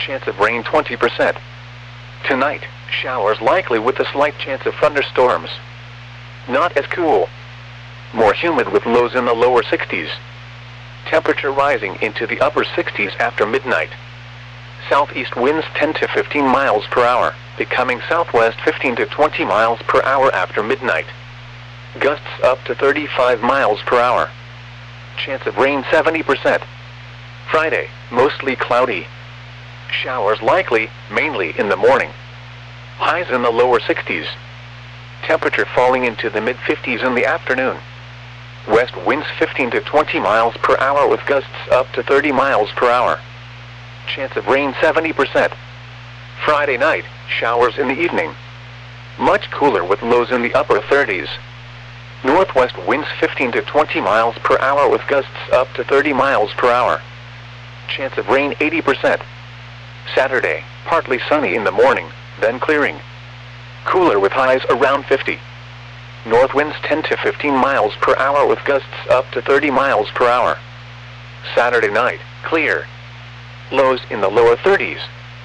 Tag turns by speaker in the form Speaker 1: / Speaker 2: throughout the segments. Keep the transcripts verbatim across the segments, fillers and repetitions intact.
Speaker 1: chance of rain twenty percent. Tonight, showers likely with a slight chance of thunderstorms. Not as cool. More humid with lows in the lower sixties. Temperature rising into the upper sixties after midnight. Southeast winds ten to fifteen miles per hour, becoming southwest fifteen to twenty miles per hour after midnight. Gusts up to thirty-five miles per hour. Chance of rain seventy percent. Friday, mostly cloudy. Showers likely, mainly in the morning. Highs in the lower sixties. Temperature falling into the mid fifties in the afternoon. West winds fifteen to twenty miles per hour with gusts up to thirty miles per hour. Chance of rain seventy percent. Friday night, showers in the evening. Much cooler with lows in the upper thirties. Northwest winds fifteen to twenty miles per hour with gusts up to thirty miles per hour. Chance of rain eighty percent. Saturday, partly sunny in the morning, then clearing. Cooler with highs around fifty. North winds ten to fifteen miles per hour with gusts up to thirty miles per hour. Saturday night, clear. Lows in the lower thirties.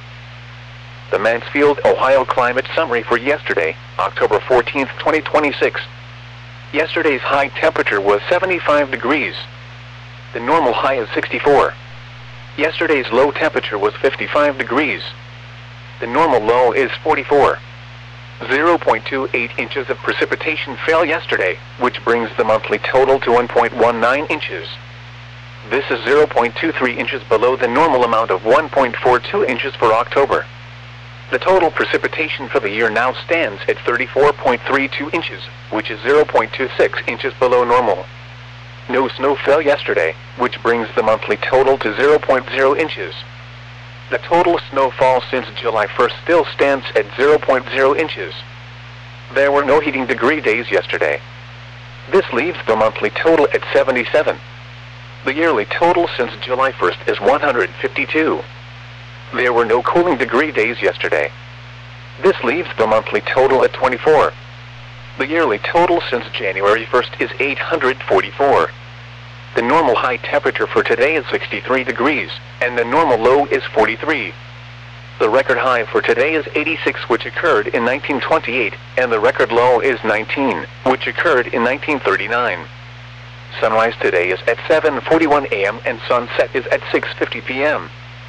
Speaker 1: The Mansfield, Ohio climate summary for yesterday, October fourteenth, twenty twenty-six. Yesterday's high temperature was seventy-five degrees. The normal high is sixty-four. Yesterday's low temperature was fifty-five degrees. The normal low is forty-four. zero point two eight inches of precipitation fell yesterday, which brings the monthly total to one point one nine inches. This is zero point two three inches below the normal amount of one point four two inches for October. The total precipitation for the year now stands at thirty-four point three two inches, which is zero point two six inches below normal. No snow fell yesterday, which brings the monthly total to zero point zero inches. The total snowfall since July first still stands at zero point zero inches. There were no heating degree days yesterday. This leaves the monthly total at seventy-seven. The yearly total since July first is one hundred fifty-two. There were no cooling degree days yesterday. This leaves the monthly total at twenty-four. The yearly total since January first is eight hundred forty-four. The normal high temperature for today is sixty-three degrees, and the normal low is forty-three. The record high for today is eighty-six, which occurred in nineteen twenty-eight, and the record low is nineteen, which occurred in nineteen thirty-nine. Sunrise today is at seven forty-one a m and sunset is at six fifty p m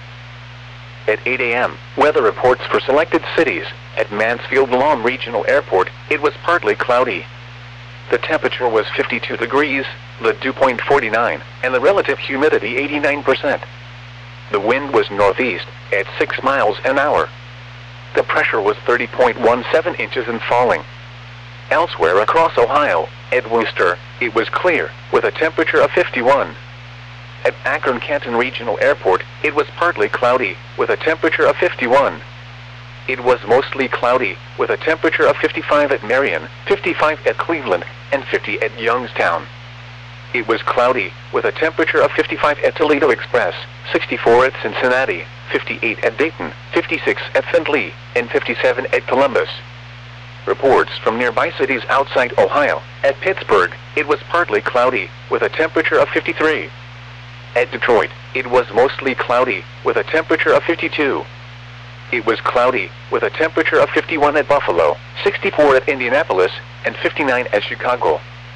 Speaker 1: At eight a m, weather reports for selected cities. At Mansfield-Lom Regional Airport, it was partly cloudy. The temperature was fifty-two degrees, the dew point forty-nine, and the relative humidity eighty-nine percent. The wind was northeast, at six miles an hour. The pressure was thirty point one seven inches and falling. Elsewhere across Ohio, at Wooster, it was clear, with a temperature of fifty-one. At Akron-Canton Regional Airport, it was partly cloudy, with a temperature of fifty-one. It was mostly cloudy, with a temperature of fifty-five at Marion, fifty-five at Cleveland, and fifty at Youngstown. It was cloudy, with a temperature of fifty-five at Toledo Express, sixty-four at Cincinnati, fifty-eight at Dayton, fifty-six at Findlay, and fifty-seven at Columbus. Reports from nearby cities outside Ohio. At Pittsburgh, it was partly cloudy, with a temperature of fifty-three. At Detroit, it was mostly cloudy, with a temperature of fifty-two. It was cloudy, with a temperature of fifty-one at Buffalo, sixty-four at Indianapolis, and fifty-nine at Chicago.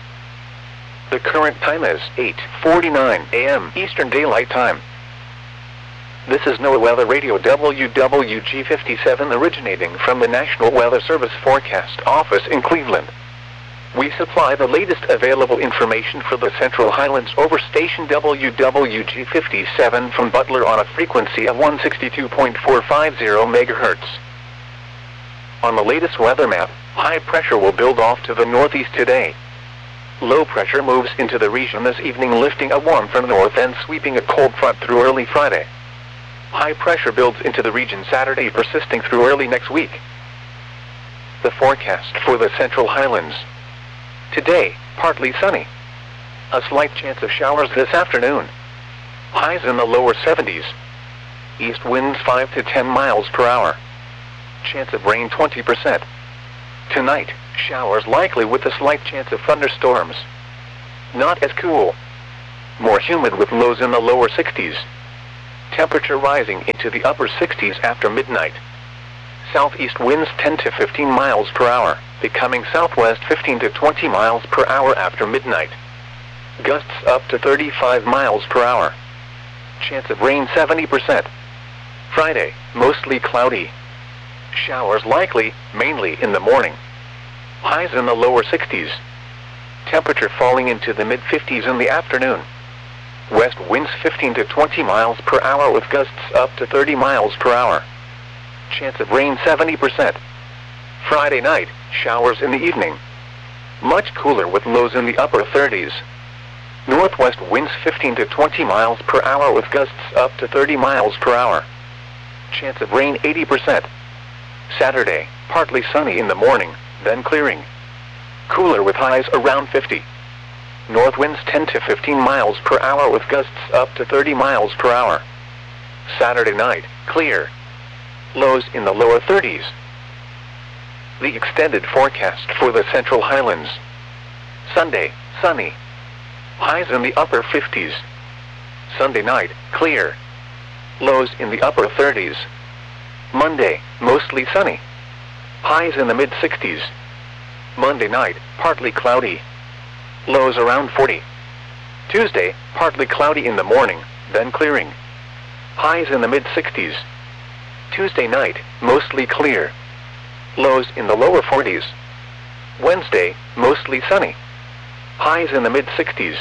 Speaker 1: The current time is eight forty-nine a m Eastern Daylight Time. This is NOAA Weather Radio W W G fifty-seven originating from the National Weather Service Forecast Office in Cleveland. We supply the latest available information for the Central Highlands over station W W G fifty-seven from Butler on a frequency of one sixty-two point four five zero megahertz. On the latest weather map, high pressure will build off to the northeast today. Low pressure moves into the region this evening, lifting a warm from the north and sweeping a cold front through early Friday. High pressure builds into the region Saturday, persisting through early next week. The forecast for the Central Highlands. Today, partly sunny. A slight chance of showers this afternoon. Highs in the lower seventies. East winds five to ten miles per hour. Chance of rain twenty percent. Tonight, showers likely with a slight chance of thunderstorms. Not as cool. More humid with lows in the lower sixties. Temperature rising into the upper sixties after midnight. Southeast winds ten to fifteen miles per hour, becoming southwest fifteen to twenty miles per hour after midnight. Gusts up to thirty-five miles per hour. Chance of rain seventy percent. Friday, mostly cloudy. Showers likely, mainly in the morning. Highs in the lower sixties. Temperature falling into the mid fifties in the afternoon. West winds fifteen to twenty miles per hour with gusts up to thirty miles per hour. Chance of rain seventy percent. Friday night, showers in the evening. Much cooler with lows in the upper thirties. Northwest winds fifteen to twenty miles per hour with gusts up to thirty miles per hour. Chance of rain eighty percent. Saturday, partly sunny in the morning, then clearing. Cooler with highs around fifty. North winds ten to fifteen miles per hour with gusts up to thirty miles per hour. Saturday night, clear. Lows in the lower thirties. The extended forecast for the Central Highlands. Sunday, sunny. Highs in the upper fifties. Sunday night, clear. Lows in the upper thirties. Monday, mostly sunny. Highs in the mid sixties. Monday night, partly cloudy. Lows around forty. Tuesday, partly cloudy in the morning, then clearing. Highs in the mid sixties. Tuesday night, mostly clear. Lows in the lower forties. Wednesday, mostly sunny. Highs in the mid sixties.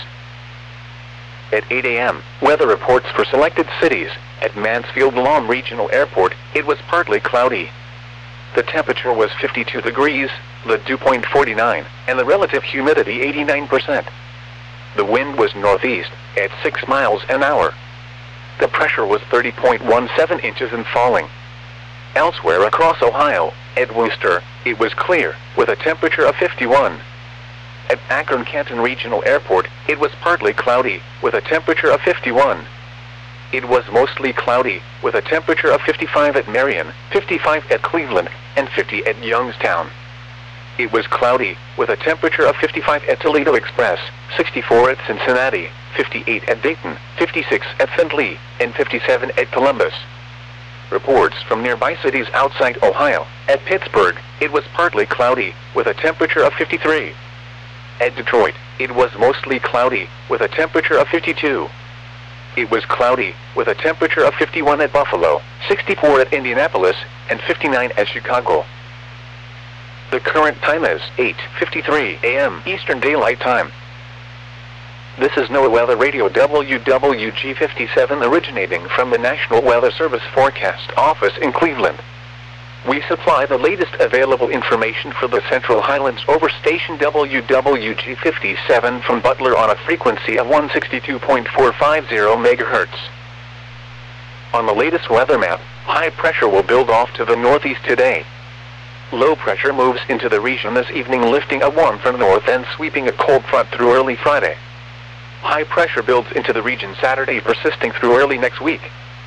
Speaker 1: At eight a m, weather reports for selected cities. At Mansfield-Lom Regional Airport, it was partly cloudy. The temperature was fifty-two degrees, the dew point forty-nine, and the relative humidity eighty-nine percent. The wind was northeast, at six miles an hour. The pressure was thirty point one seven inches and falling. Elsewhere across Ohio, at Wooster, it was clear, with a temperature of fifty-one. At Akron-Canton Regional Airport, it was partly cloudy, with a temperature of fifty-one. It was mostly cloudy, with a temperature of fifty-five at Marion, fifty-five at Cleveland, and fifty at Youngstown. It was cloudy, with a temperature of fifty-five at Toledo Express, sixty-four at Cincinnati, fifty-eight at Dayton, fifty-six at Saint Louis, and fifty-seven at Columbus. Reports from nearby cities outside Ohio. At Pittsburgh, it was partly cloudy, with a temperature of fifty-three. At Detroit, it was mostly cloudy, with a temperature of fifty-two. It was cloudy, with a temperature of fifty-one at Buffalo, sixty-four at Indianapolis, and fifty-nine at Chicago. The current time is eight fifty-three a m Eastern Daylight Time. This is NOAA Weather Radio W W G fifty-seven originating from the National Weather Service Forecast Office in Cleveland. We supply the latest available information for the Central Highlands over station W W G fifty-seven from Butler on a frequency of one sixty-two point four five zero megahertz. On the latest weather map, high pressure will build off to the northeast today. Low pressure moves into the region this evening, lifting a warm from the north and sweeping a cold front through early Friday. High pressure builds into the region Saturday, persisting through early next week.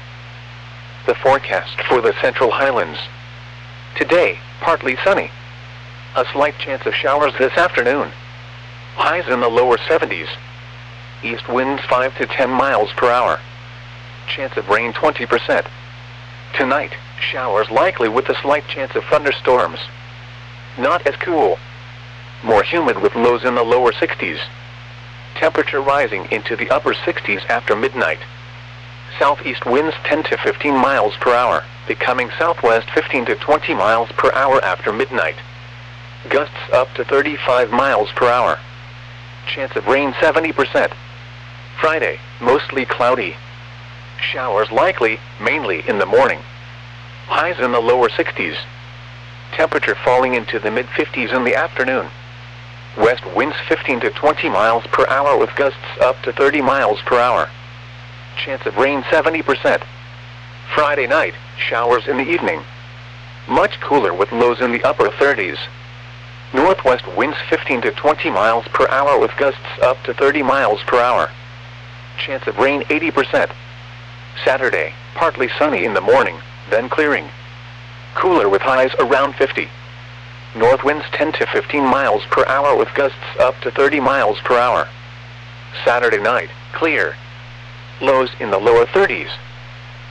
Speaker 1: The forecast for the Central Highlands. Today, partly sunny. A slight chance of showers this afternoon. Highs in the lower seventies. East winds five to ten miles per hour. Chance of rain twenty percent. Tonight, showers likely with a slight chance of thunderstorms. Not as cool. More humid with lows in the lower sixties. Temperature rising into the upper sixties after midnight. Southeast winds ten to fifteen miles per hour, becoming southwest fifteen to twenty miles per hour after midnight. Gusts up to thirty-five miles per hour. Chance of rain seventy percent. Friday, mostly cloudy. Showers likely, mainly in the morning. Highs in the lower sixties. Temperature falling into the mid fifties in the afternoon. West winds fifteen to twenty miles per hour with gusts up to thirty miles per hour. Chance of rain seventy percent. Friday night, showers in the evening. Much cooler with lows in the upper thirties. Northwest winds fifteen to twenty miles per hour with gusts up to thirty miles per hour. Chance of rain eighty percent. Saturday, partly sunny in the morning, then clearing. Cooler with highs around fifty. North winds ten to fifteen miles per hour with gusts up to thirty miles per hour. Saturday night, clear. Lows in the lower thirties.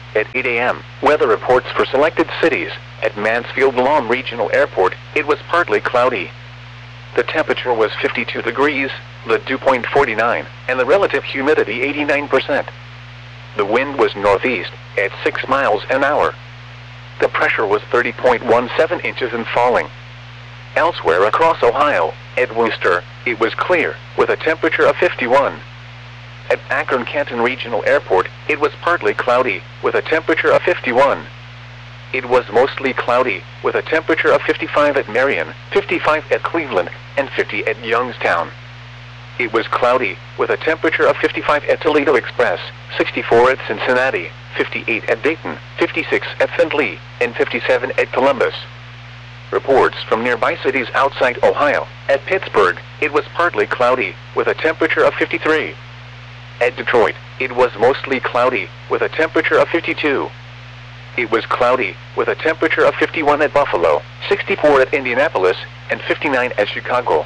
Speaker 1: At eight A M, weather reports for selected cities. At Mansfield-Lam Regional Airport, it was partly cloudy. The temperature was fifty-two degrees, the dew point forty-nine, and the relative humidity eighty-nine percent. The wind was northeast, at six miles an hour. The pressure was thirty point one seven inches and falling. Elsewhere across Ohio, at Wooster, it was clear, with a temperature of fifty-one. At Akron-Canton Regional Airport, it was partly cloudy, with a temperature of fifty-one. It was mostly cloudy, with a temperature of fifty-five at Marion, fifty-five at Cleveland, and fifty at Youngstown. It was cloudy, with a temperature of fifty-five at Toledo Express, sixty-four at Cincinnati, fifty-eight at Dayton, fifty-six at Saint Louis, and fifty-seven at Columbus. Reports from nearby cities outside Ohio. At Pittsburgh, it was partly cloudy, with a temperature of fifty-three. At Detroit, it was mostly cloudy, with a temperature of fifty-two. It was cloudy, with a temperature of fifty-one at Buffalo, sixty-four at Indianapolis, and fifty-nine at Chicago.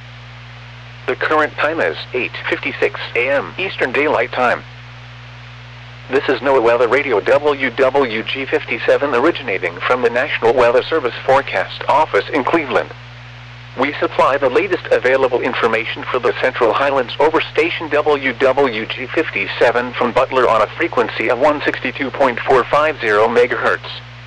Speaker 1: The current time is eight fifty-six A M Eastern Daylight Time. This is NOAA Weather Radio W W G fifty-seven originating from the National Weather Service Forecast Office in Cleveland. We supply the latest available information for the Central Highlands over station W W G fifty-seven from Butler on a frequency of one sixty-two point four five zero megahertz.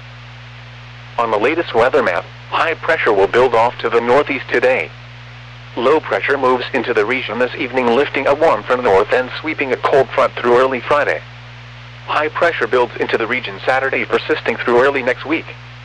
Speaker 1: On the latest weather map, high pressure will build off to the northeast today. Low pressure moves into the region this evening, lifting a warm from the north and sweeping a cold front through early Friday. High pressure builds into the region Saturday, persisting through early next week.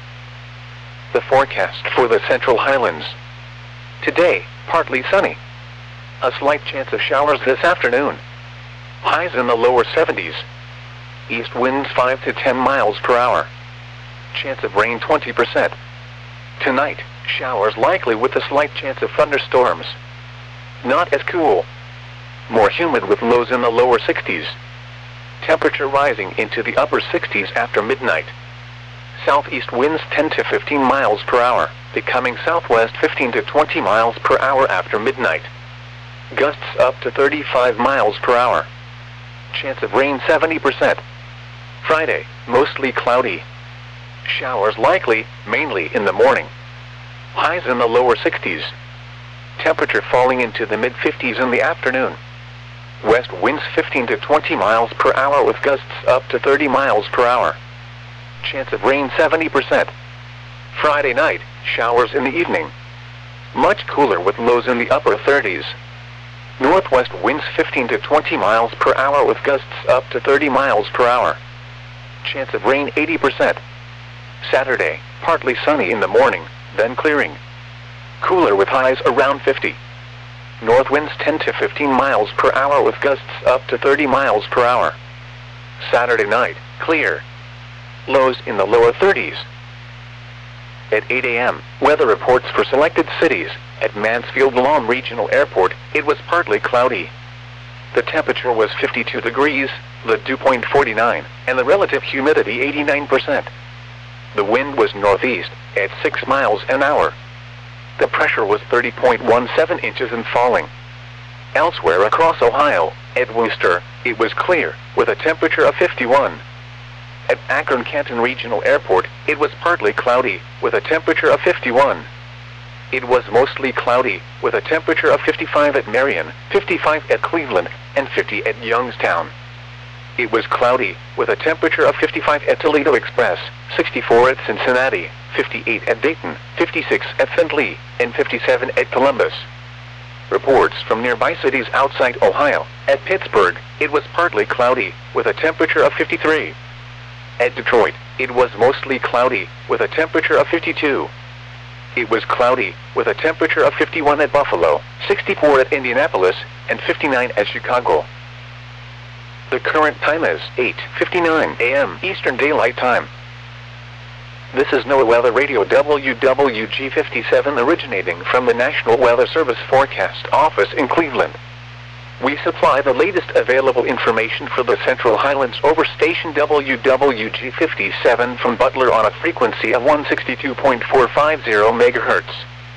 Speaker 1: The forecast for the Central Highlands. Today, partly sunny. A slight chance of showers this afternoon. Highs in the lower seventies. East winds five to ten miles per hour. Chance of rain twenty percent. Tonight, showers likely with a slight chance of thunderstorms. Not as cool. More humid with lows in the lower sixties. Temperature rising into the upper sixties after midnight. Southeast winds ten to fifteen miles per hour, becoming southwest fifteen to twenty miles per hour after midnight. Gusts up to thirty-five miles per hour. Chance of rain seventy percent. Friday, mostly cloudy. Showers likely, mainly in the morning. Highs in the lower sixties. Temperature falling into the mid-fifties in the afternoon. West winds fifteen to twenty miles per hour with gusts up to thirty miles per hour. Chance of rain seventy percent. Friday night, showers in the evening. Much cooler with lows in the upper thirties. Northwest winds fifteen to twenty miles per hour with gusts up to thirty miles per hour. Chance of rain eighty percent. Saturday, partly sunny in the morning, then clearing. Cooler with highs around fifty. North winds ten to fifteen miles per hour with gusts up to thirty miles per hour. Saturday night, clear. Lows in the lower thirties. At eight A M, weather reports for selected cities. At Mansfield-Lam Regional Airport, it was partly cloudy. The temperature was fifty-two degrees, the dew point forty-nine, and the relative humidity eighty-nine percent. The wind was northeast, at six miles an hour. The pressure was thirty point one seven inches and falling. Elsewhere across Ohio, at Wooster, it was clear, with a temperature of fifty-one. At Akron-Canton Regional Airport, it was partly cloudy, with a temperature of fifty-one. It was mostly cloudy, with a temperature of fifty-five at Marion, fifty-five at Cleveland, and fifty at Youngstown. It was cloudy, with a temperature of fifty-five at Toledo Express, sixty-four at Cincinnati, fifty-eight at Dayton, fifty-six at Saint Louis, and fifty-seven at Columbus. Reports from nearby cities outside Ohio. At Pittsburgh, it was partly cloudy, with a temperature of fifty-three. At Detroit, it was mostly cloudy, with a temperature of fifty-two. It was cloudy, with a temperature of fifty-one at Buffalo, sixty-four at Indianapolis, and fifty-nine at Chicago. The current time is eight fifty-nine A M Eastern Daylight Time. This is NOAA Weather Radio W W G fifty-seven originating from the National Weather Service Forecast Office in Cleveland. We supply the latest available information for the Central Highlands over station W W G fifty-seven from Butler on a frequency of one sixty-two point four five zero megahertz.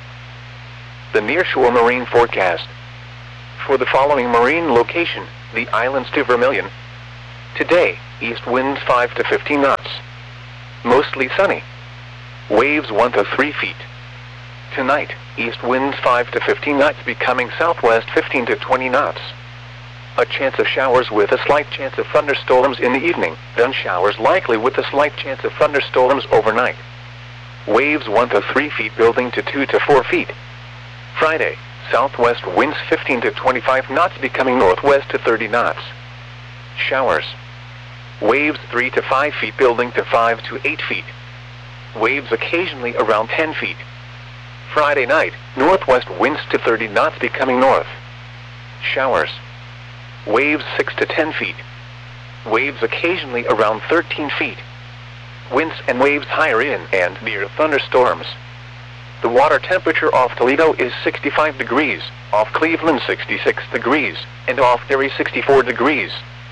Speaker 1: The Nearshore Marine Forecast. For the following marine location, the islands to Vermilion. Today, east winds five to fifteen knots. Mostly sunny. Waves one to three feet. Tonight, east winds five to fifteen knots becoming southwest fifteen to twenty knots. A chance of showers with a slight chance of thunderstorms in the evening, then showers likely with a slight chance of thunderstorms overnight. Waves one to three feet building to two to four feet. Friday, southwest winds fifteen to twenty-five knots becoming northwest to thirty knots. Showers. Waves three to five feet building to five to eight feet. Waves occasionally around ten feet. Friday night, northwest winds to thirty knots becoming north. Showers. Waves six to ten feet. Waves occasionally around thirteen feet. Winds and waves higher in and near thunderstorms. The water temperature off Toledo is sixty-five degrees, off Cleveland sixty-six degrees, and off Erie sixty-four degrees.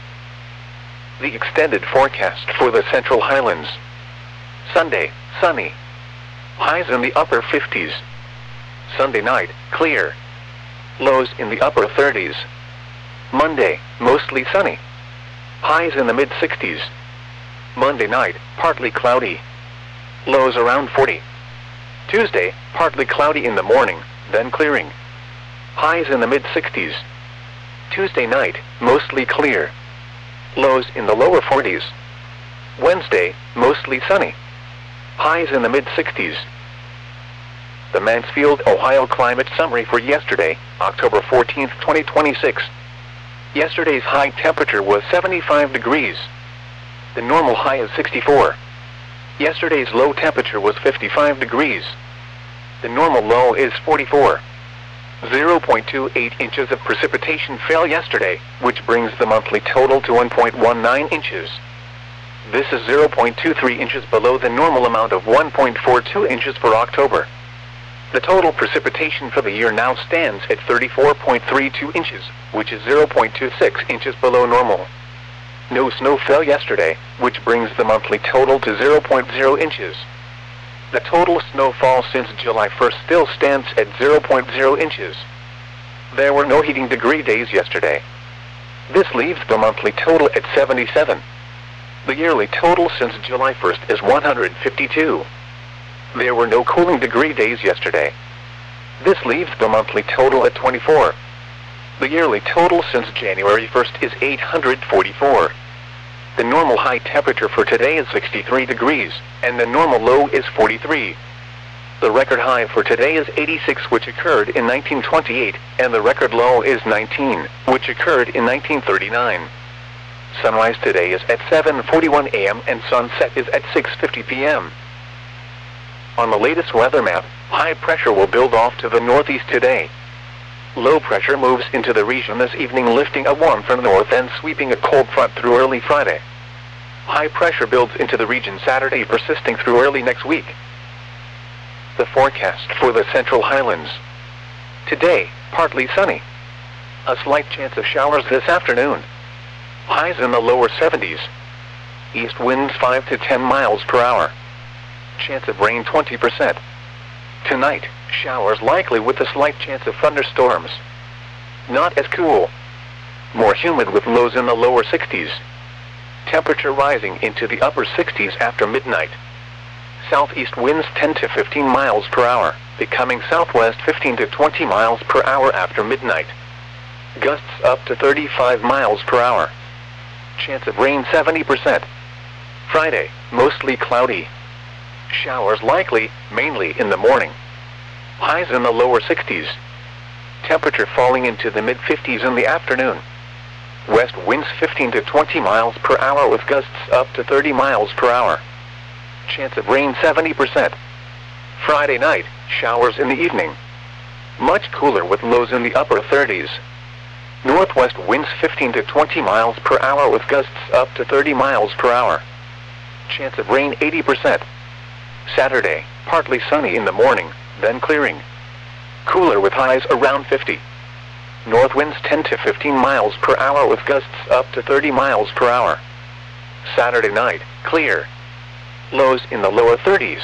Speaker 1: The extended forecast for the Central Highlands. Sunday, sunny. Highs in the upper fifties. Sunday night, clear. Lows in the upper thirties. Monday, mostly sunny. Highs in the mid sixties. Monday night, partly cloudy. Lows around forty. Tuesday, partly cloudy in the morning, then clearing. Highs in the mid sixties. Tuesday night, mostly clear. Lows in the lower forties. Wednesday, mostly sunny. Highs in the mid sixties. The Mansfield, Ohio climate summary for yesterday, October fourteenth, twenty twenty-six. Yesterday's high temperature was seventy-five degrees. The normal high is sixty-four. Yesterday's low temperature was fifty-five degrees. The normal low is forty-four. zero point two eight inches of precipitation fell yesterday, which brings the monthly total to one point one nine inches. This is zero point two three inches below the normal amount of one point four two inches for October. The total precipitation for the year now stands at thirty-four point three two inches, which is zero point two six inches below normal. No snow fell yesterday, which brings the monthly total to zero point zero inches. The total snowfall since July first still stands at zero point zero inches. There were no heating degree days yesterday. This leaves the monthly total at seventy-seven. The yearly total since July first is one hundred fifty-two. There were no cooling degree days yesterday. This leaves the monthly total at twenty-four. The yearly total since January first is eight hundred forty-four. The normal high temperature for today is sixty-three degrees, and the normal low is forty-three. The record high for today is eighty-six, which occurred in nineteen twenty-eight, and the record low is nineteen, which occurred in nineteen thirty-nine. Sunrise today is at seven forty-one a m and sunset is at six fifty p m On the latest weather map, high pressure will build off to the northeast today. Low pressure moves into the region this evening, lifting a warm from the north and sweeping a cold front through early Friday. High pressure builds into the region Saturday, persisting through early next week. The forecast for the Central Highlands. Today, partly sunny. A slight chance of showers this afternoon. Highs in the lower seventies. East winds five to ten miles per hour. Chance of rain twenty percent. Tonight, showers likely with a slight chance of thunderstorms. Not as cool. More humid with lows in the lower sixties. Temperature rising into the upper sixties after midnight. Southeast winds ten to fifteen miles per hour, becoming southwest fifteen to twenty miles per hour after midnight. Gusts up to thirty-five miles per hour. Chance of rain seventy percent. Friday, mostly cloudy. Showers likely, mainly in the morning. Highs in the lower sixties. Temperature falling into the mid fifties in the afternoon. West winds fifteen to twenty miles per hour with gusts up to thirty miles per hour. Chance of rain seventy percent. Friday night, showers in the evening. Much cooler with lows in the upper thirties. Northwest winds fifteen to twenty miles per hour with gusts up to thirty miles per hour. Chance of rain eighty percent. Saturday, partly sunny in the morning, then clearing. Cooler with highs around fifty. North winds ten to fifteen miles per hour with gusts up to thirty miles per hour. Saturday night, clear. Lows in the lower thirties.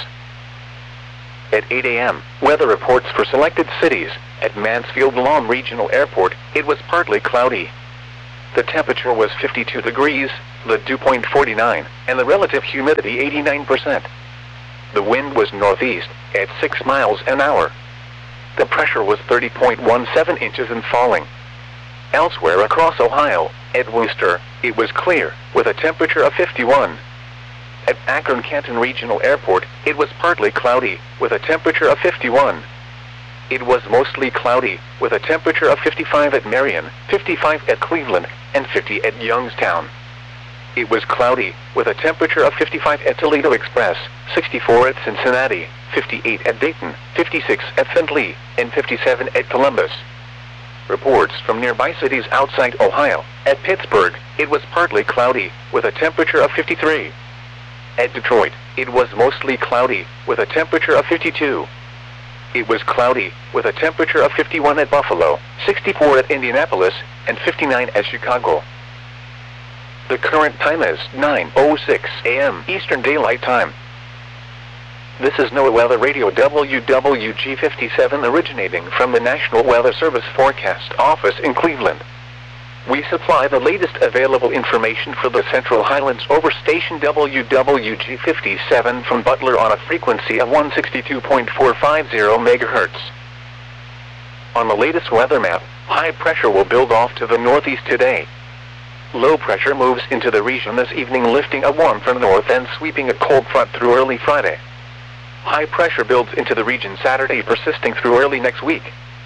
Speaker 1: At eight a m, weather reports for selected cities. At Mansfield Lam Regional Airport, it was partly cloudy. The temperature was fifty-two degrees, the dew point forty-nine, and the relative humidity eighty-nine percent. The wind was northeast, at six miles an hour. The pressure was thirty point one seven inches and falling. Elsewhere across Ohio, at Wooster, it was clear, with a temperature of fifty-one. At Akron-Canton Regional Airport, it was partly cloudy, with a temperature of fifty-one. It was mostly cloudy, with a temperature of fifty-five at Marion, fifty-five at Cleveland, and fifty at Youngstown. It was cloudy, with a temperature of fifty-five at Toledo Express, sixty-four at Cincinnati, fifty-eight at Dayton, fifty-six at Findlay, and fifty-seven at Columbus. Reports from nearby cities outside Ohio. At Pittsburgh, it was partly cloudy, with a temperature of fifty-three. At Detroit, it was mostly cloudy, with a temperature of fifty-two. It was cloudy, with a temperature of fifty-one at Buffalo, sixty-four at Indianapolis, and fifty-nine at Chicago. The current time is nine oh six a m Eastern Daylight Time. This is NOAA Weather Radio W W G fifty-seven originating from the National Weather Service Forecast Office in Cleveland. We supply the latest available information for the Central Highlands over station W W G fifty-seven from Butler on a frequency of one sixty-two point four five zero megahertz. On the latest weather map, high pressure will build off to the northeast today. Low pressure moves into the region this evening, lifting a warm from the north and sweeping a cold front through early Friday. High pressure builds into the region Saturday, persisting through early next week.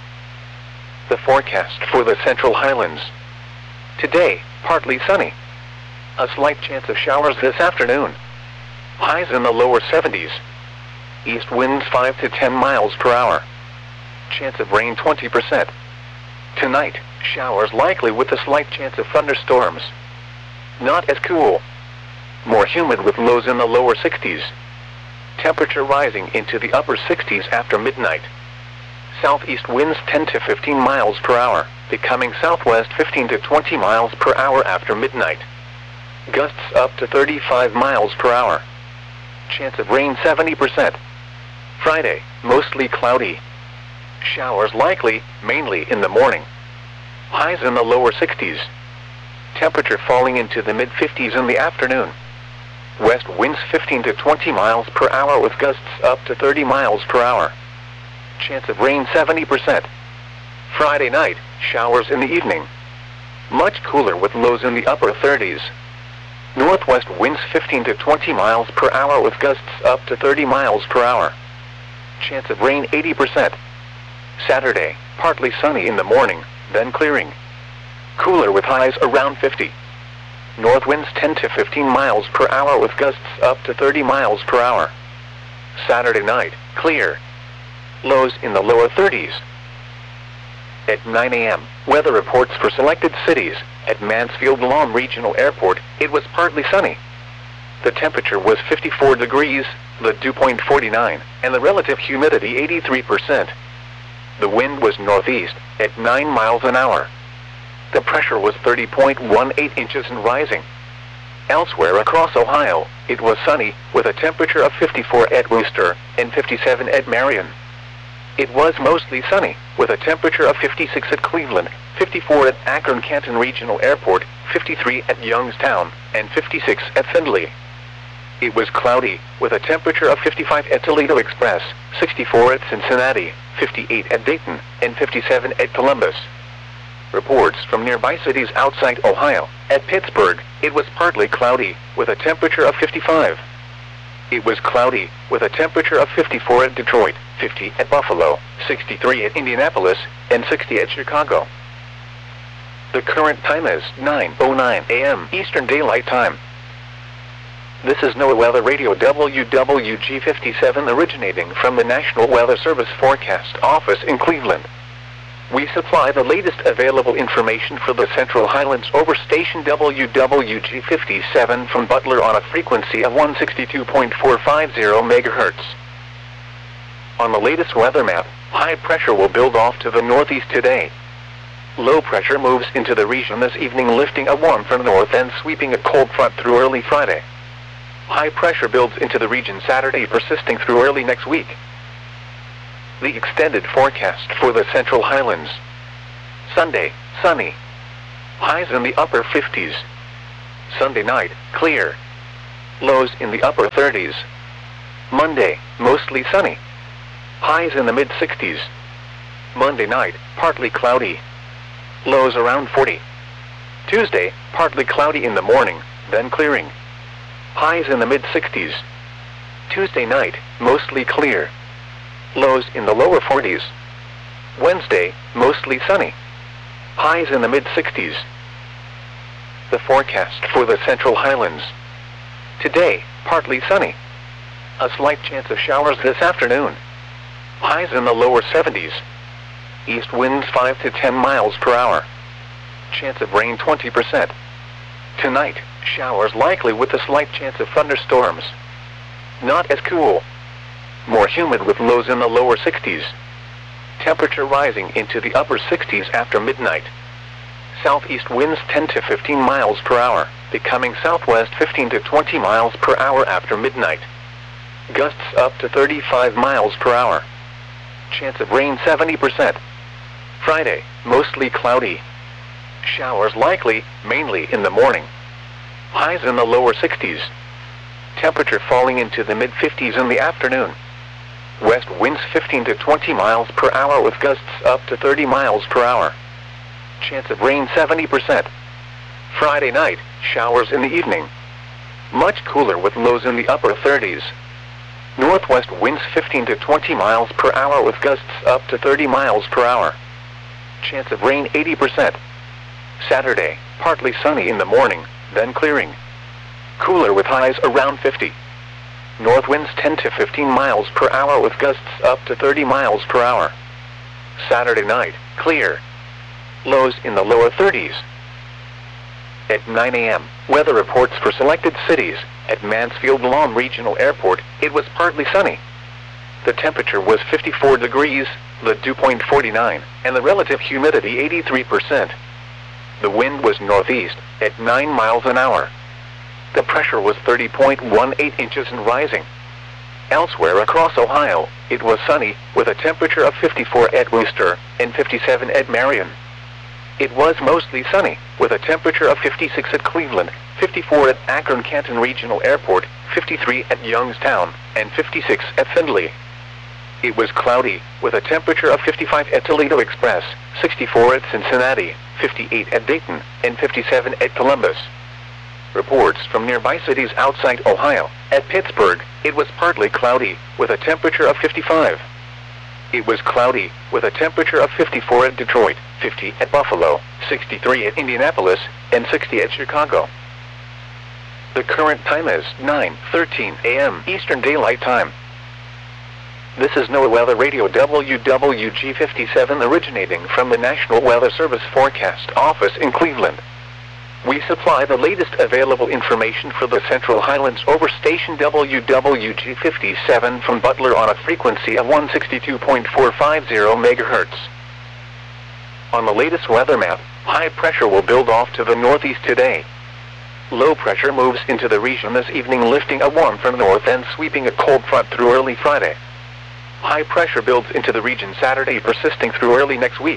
Speaker 1: The forecast for the Central Highlands. Today, partly sunny. A slight chance of showers this afternoon. Highs in the lower seventies. East winds five to ten miles per hour. Chance of rain twenty percent. Tonight, showers likely with a slight chance of thunderstorms. Not as cool. More humid with lows in the lower sixties. Temperature rising into the upper sixties after midnight. Southeast winds ten to fifteen miles per hour, becoming southwest fifteen to twenty miles per hour after midnight. Gusts up to thirty-five miles per hour. Chance of rain seventy percent. Friday, mostly cloudy. Showers likely, mainly in the morning. Highs in the lower sixties. Temperature falling into the mid fifties in the afternoon. West winds fifteen to twenty miles per hour with gusts up to thirty miles per hour. Chance of rain seventy percent. Friday night, showers in the evening. Much cooler with lows in the upper thirties. Northwest winds fifteen to twenty miles per hour with gusts up to thirty miles per hour. Chance of rain eighty percent. Saturday, partly sunny in the morning, then clearing. Cooler with highs around fifty. North winds ten to fifteen miles per hour with gusts up to thirty miles per hour. Saturday night, clear. Lows in the lower thirties. At nine a m, weather reports for selected cities. At Mansfield-Lahm Regional Airport, it was partly sunny. The temperature was fifty-four degrees, the dew point forty-nine, and the relative humidity eighty-three percent. The wind was northeast, at nine miles an hour. The pressure was thirty point one eight inches and rising. Elsewhere across Ohio, it was sunny, with a temperature of fifty-four at Wooster, and fifty-seven at Marion. It was mostly sunny, with a temperature of fifty-six at Cleveland, fifty-four at Akron-Canton Regional Airport, fifty-three at Youngstown, and fifty-six at Findlay. It was cloudy, with a temperature of fifty-five at Toledo Express, sixty-four at Cincinnati, fifty-eight at Dayton, and fifty-seven at Columbus. Reports from nearby cities outside Ohio. At Pittsburgh, it was partly cloudy, with a temperature of fifty-five. It was cloudy, with a temperature of fifty-four at Detroit, fifty at Buffalo, sixty-three at Indianapolis, and sixty at Chicago. The current time is nine oh nine a m Eastern Daylight Time. This is NOAA Weather Radio W W G fifty-seven originating from the National Weather Service Forecast Office in Cleveland. We supply the latest available information for the Central Highlands over station W W G fifty-seven from Butler on a frequency of one sixty-two point four five zero megahertz. On the latest weather map, high pressure will build off to the northeast today. Low pressure moves into the region this evening, lifting a warm from the north and sweeping a cold front through early Friday. High pressure builds into the region Saturday, persisting through early next week. The extended forecast for the Central Highlands. Sunday, sunny. Highs in the upper fifties. Sunday night, clear. Lows in the upper thirties. Monday, mostly sunny. Highs in the mid sixties. Monday night, partly cloudy. Lows around forty. Tuesday, partly cloudy in the morning, then clearing. Highs in the mid sixties. Tuesday night, mostly clear. Lows in the lower forties. Wednesday, mostly sunny. Highs in the mid sixties. The forecast for the Central Highlands. Today, partly sunny. A slight chance of showers this afternoon. Highs in the lower seventies. East winds five to ten miles per hour. Chance of rain twenty percent. Tonight, showers likely with a slight chance of thunderstorms. Not as cool. More humid with lows in the lower sixties. Temperature rising into the upper sixties after midnight. Southeast winds ten to fifteen miles per hour, becoming southwest fifteen to twenty miles per hour after midnight. Gusts up to thirty-five miles per hour. Chance of rain seventy percent. Friday, mostly cloudy. Showers likely, mainly in the morning. Highs in the lower sixties. Temperature falling into the mid fifties in the afternoon. West winds fifteen to twenty miles per hour with gusts up to thirty miles per hour. Chance of rain seventy percent. Friday night, showers in the evening. Much cooler with lows in the upper thirties. Northwest winds fifteen to twenty miles per hour with gusts up to thirty miles per hour. Chance of rain eighty percent. Saturday, partly sunny in the morning, then clearing. Cooler with highs around fifty. North winds ten to fifteen miles per hour with gusts up to thirty miles per hour. Saturday night, clear. Lows in the lower thirties. At nine a m, weather reports for selected cities. At Mansfield-Lahm Regional Airport, it was partly sunny. The temperature was fifty-four degrees, the dew point forty-nine, and the relative humidity eighty-three percent. The wind was northeast, at nine miles an hour. The pressure was thirty point one eight inches and rising. Elsewhere across Ohio, it was sunny, with a temperature of fifty-four at Wooster, and fifty-seven at Marion. It was mostly sunny, with a temperature of fifty-six at Cleveland, fifty-four at Akron-Canton Regional Airport, fifty-three at Youngstown, and fifty-six at Findlay. It was cloudy, with a temperature of fifty-five at Toledo Express, sixty-four at Cincinnati, fifty-eight at Dayton, and fifty-seven at Columbus. Reports from nearby cities outside Ohio. At Pittsburgh, it was partly cloudy, with a temperature of fifty-five. It was cloudy, with a temperature of fifty-four at Detroit, fifty at Buffalo, sixty-three at Indianapolis, and sixty at Chicago. The current time is nine thirteen a m Eastern Daylight Time. This is NOAA Weather Radio W W G fifty-seven originating from the National Weather Service Forecast Office in Cleveland. We supply the latest available information for the Central Highlands over station W W G fifty-seven from Butler on a frequency of one sixty-two point four five zero megahertz. On the latest weather map, high pressure will build off to the northeast today. Low pressure moves into the region this evening, lifting a warm from the north and sweeping a cold front through early Friday. High pressure builds into the region Saturday, persisting through early next week.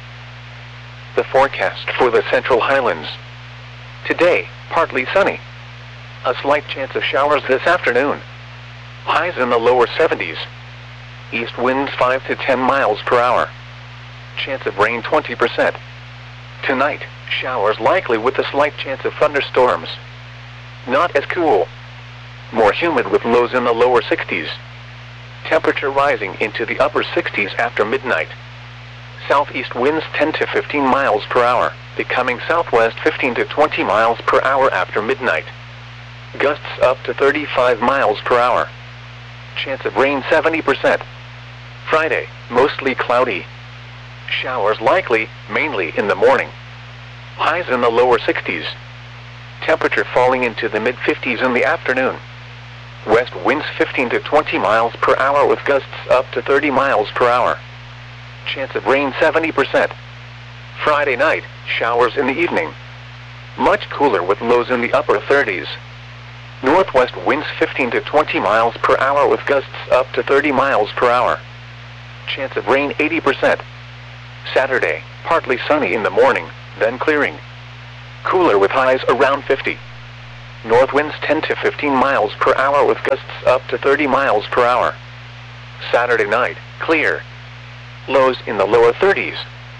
Speaker 1: The forecast for the Central Highlands. Today, partly sunny. A slight chance of showers this afternoon. Highs in the lower seventies. East winds five to ten miles per hour. Chance of rain twenty percent. Tonight, showers likely with a slight chance of thunderstorms. Not as cool. More humid with lows in the lower sixties. Temperature rising into the upper sixties after midnight. Southeast winds ten to fifteen miles per hour, becoming southwest fifteen to twenty miles per hour after midnight. Gusts up to thirty-five miles per hour. Chance of rain seventy percent. Friday, mostly cloudy. Showers likely, mainly in the morning. Highs in the lower sixties. Temperature falling into the mid fifties in the afternoon. West winds fifteen to twenty miles per hour with gusts up to thirty miles per hour. Chance of rain seventy percent. Friday night, showers in the evening. Much cooler with lows in the upper thirties. Northwest winds fifteen to twenty miles per hour with gusts up to thirty miles per hour. Chance of rain eighty percent. Saturday, partly sunny in the morning, then clearing. Cooler with highs around fifty. North winds ten to fifteen miles per hour with gusts up to thirty miles per hour. Saturday night, clear. Lows in the lower thirties.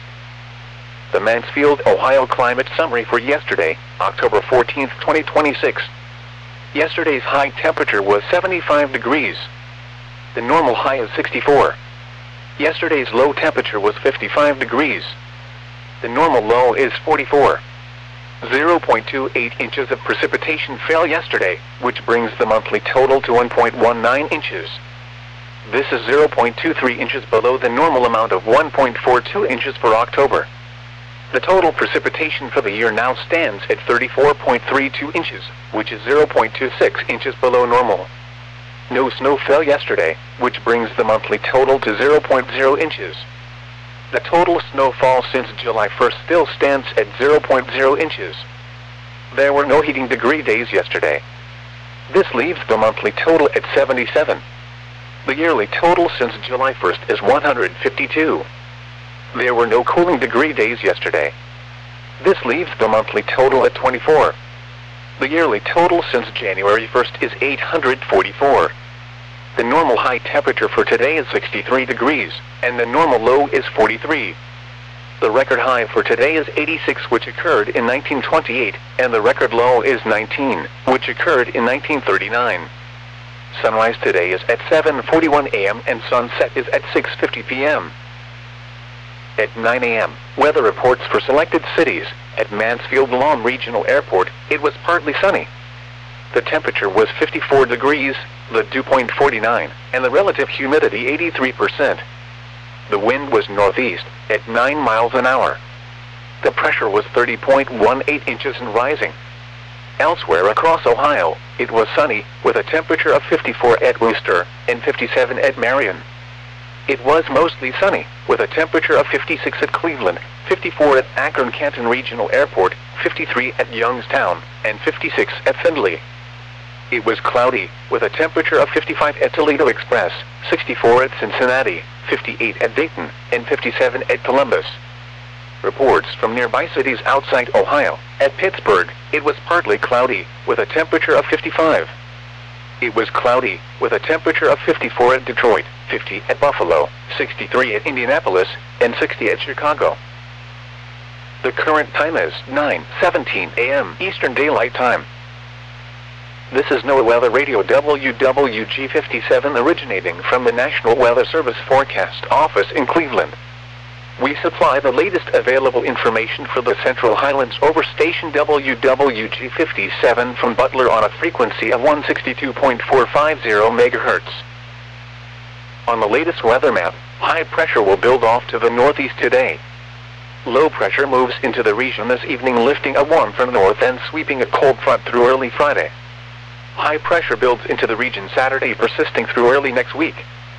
Speaker 1: The Mansfield, Ohio climate summary for yesterday, October fourteenth, twenty twenty-six. Yesterday's high temperature was seventy-five degrees. The normal high is sixty-four. Yesterday's low temperature was fifty-five degrees. The normal low is forty-four. zero point two eight inches of precipitation fell yesterday, which brings the monthly total to one point one nine inches. This is zero point two three inches below the normal amount of one point four two inches for October. The total precipitation for the year now stands at thirty-four point three two inches, which is zero point two six inches below normal. No snow fell yesterday, which brings the monthly total to zero point zero inches. The total snowfall since July first still stands at zero point zero inches. There were no heating degree days yesterday. This leaves the monthly total at seventy-seven. The yearly total since July first is one hundred fifty-two. There were no cooling degree days yesterday. This leaves the monthly total at twenty-four. The yearly total since January first is eight hundred forty-four. The normal high temperature for today is sixty-three degrees, and the normal low is forty-three. The record high for today is eighty-six, which occurred in nineteen twenty-eight, and the record low is nineteen, which occurred in nineteen thirty-nine. Sunrise today is at seven forty-one a m and sunset is at six fifty p m At nine a m, weather reports for selected cities. At Mansfield-Lom Regional Airport, it was partly sunny. The temperature was fifty-four degrees, the dew point forty-nine, and the relative humidity eighty-three percent. The wind was northeast, at nine miles an hour. The pressure was thirty point one eight inches and rising. Elsewhere across Ohio, it was sunny, with a temperature of fifty-four at Wooster, and fifty-seven at Marion. It was mostly sunny, with a temperature of fifty-six at Cleveland, fifty-four at Akron-Canton Regional Airport, fifty-three at Youngstown, and fifty-six at Findlay. It was cloudy, with a temperature of fifty-five at Toledo Express, sixty-four at Cincinnati, fifty-eight at Dayton, and fifty-seven at Columbus. Reports from nearby cities outside Ohio. At Pittsburgh, it was partly cloudy, with a temperature of fifty-five. It was cloudy, with a temperature of fifty-four at Detroit, fifty at Buffalo, sixty-three at Indianapolis, and sixty at Chicago. The current time is nine seventeen a m Eastern Daylight Time. This is NOAA Weather Radio W W G fifty-seven originating from the National Weather Service Forecast Office in Cleveland. We supply the latest available information for the Central Highlands over station W W G fifty-seven from Butler on a frequency of one sixty-two point four five zero megahertz. On the latest weather map, high pressure will build off to the northeast today. Low pressure moves into the region this evening, lifting a warm from the north and sweeping a cold front through early Friday. High pressure builds into the region Saturday, persisting through early next week.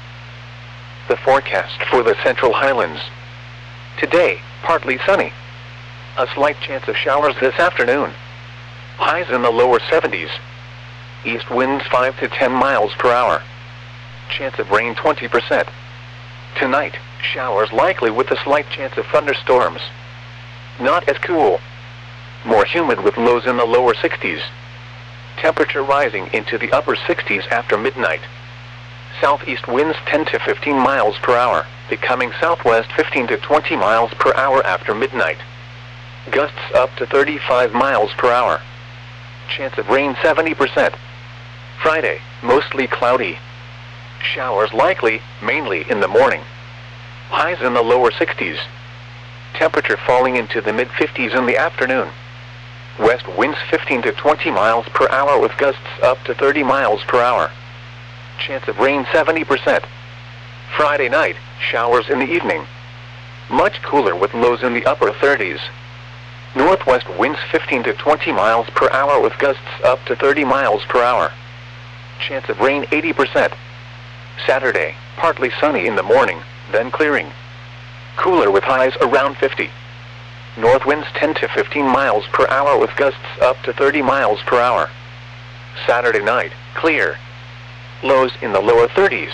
Speaker 1: The forecast for the Central Highlands. Today, partly sunny. A slight chance of showers this afternoon. Highs in the lower seventies. East winds five to ten miles per hour. Chance of rain twenty percent. Tonight, showers likely with a slight chance of thunderstorms. Not as cool. More humid with lows in the lower sixties. Temperature rising into the upper sixties after midnight. Southeast winds ten to fifteen miles per hour, becoming southwest fifteen to twenty miles per hour after midnight. Gusts up to thirty-five miles per hour. Chance of rain seventy percent. Friday, mostly cloudy. Showers likely, mainly in the morning. Highs in the lower sixties. Temperature falling into the mid fifties in the afternoon. West winds fifteen to twenty miles per hour with gusts up to thirty miles per hour. Chance of rain seventy percent. Friday night, showers in the evening. Much cooler with lows in the upper thirties. Northwest winds fifteen to twenty miles per hour with gusts up to thirty miles per hour. Chance of rain eighty percent. Saturday, partly sunny in the morning, then clearing. Cooler with highs around fifty. North winds ten to fifteen miles per hour with gusts up to thirty miles per hour. Saturday night, clear. Lows in the lower thirties.